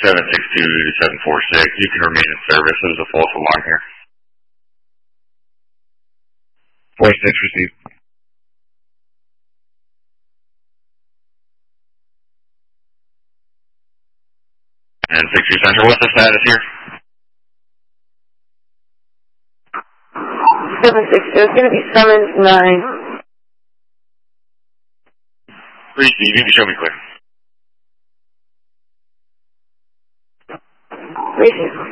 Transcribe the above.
762-746. You can remain in service. There's a false alarm here. 46 received. And 6-2 Central, what's the status here? 762, it's going to be summons 9. Receive, you can show me clear. Receive.